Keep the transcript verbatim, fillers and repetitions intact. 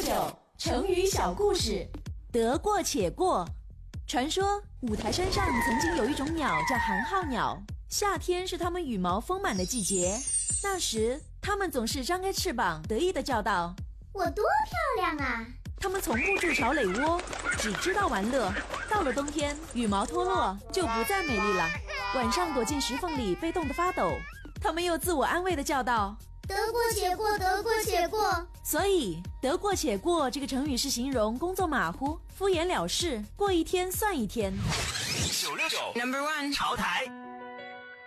九成语小故事。得过且过。传说五台山上曾经有一种鸟叫寒号鸟，夏天是它们羽毛丰满的季节。那时它们总是张开翅膀得意地叫道： 我多漂亮啊！ 它们从不筑巢垒窝，只知道玩乐。到了冬天，羽毛脱落就不再美丽了，晚上躲进石缝里被冻得发抖。它们又自我安慰地叫道： 得过且过，得过且过。 所以得过且过这个成语是形容工作马虎、敷衍了事，过一天算一天。 九六九 Number One 潮台。